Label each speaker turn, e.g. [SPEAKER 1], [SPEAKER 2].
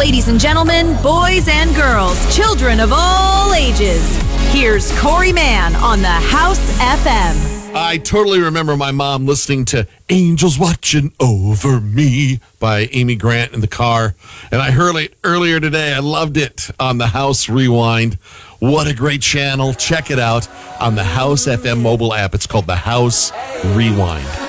[SPEAKER 1] Ladies and gentlemen, boys and girls, children of all ages, here's Corey Mann on the House FM.
[SPEAKER 2] I totally remember my mom listening to Angels Watching Over Me by Amy Grant in the car. And I heard it earlier today. I loved it on the House Rewind. What a great channel. Check it out on the House FM mobile app. It's called the House Rewind.